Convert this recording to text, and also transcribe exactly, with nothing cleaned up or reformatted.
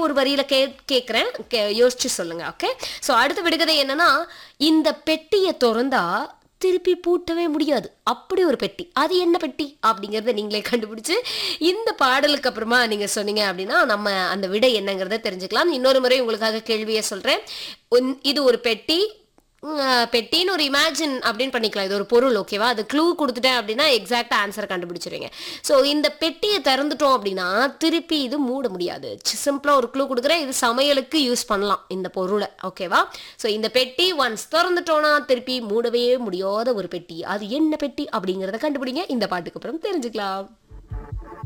ஒரு வரியில கே கேட்குறேன், யோசிச்சு சொல்லுங்க. ஓகே. ஸோ அடுத்த விடுகதை என்னன்னா, இந்த பெட்டியை திறந்தா திருப்பி பூட்டவே முடியாது, அப்படி ஒரு பெட்டி. அது என்ன பெட்டி அப்படிங்கறத நீங்களே கண்டுபிடிச்சு இந்த பாடலுக்கு அப்புறமா நீங்க சொன்னீங்க அப்படின்னா நம்ம அந்த விடை என்னங்கிறத தெரிஞ்சுக்கலாம். இன்னொரு முறை உங்களுக்காக கேள்வியை சொல்றேன். உன்- இது ஒரு பெட்டி. உம், அஹ், பெட்டின்னு ஒரு இமேஜின் அப்படின்னு பண்ணிக்கலாம். இது ஒரு பொருள். ஓகேவா? அது க்ளூ கொடுத்துட்டேன் அப்படின்னா எக்ஸாக்டா ஆன்சர் கண்டுபிடிச்சிருவீங்க. ஸோ இந்த பெட்டியை திறந்துட்டோம் அப்படின்னா திருப்பி இது மூட முடியாது. சிம்பிளா ஒரு க்ளூ கொடுக்குறேன். இது சமையலுக்கு யூஸ் பண்ணலாம் இந்த பொருளை. ஓகேவா? ஸோ இந்த பெட்டி ஒன்ஸ் திறந்துட்டோம்னா திருப்பி மூடவே முடியாத ஒரு பெட்டி. அது என்ன பெட்டி அப்படிங்கறத கண்டுபிடிங்க. இந்த பாட்டுக்கு அப்புறம் தெரிஞ்சுக்கலாம்.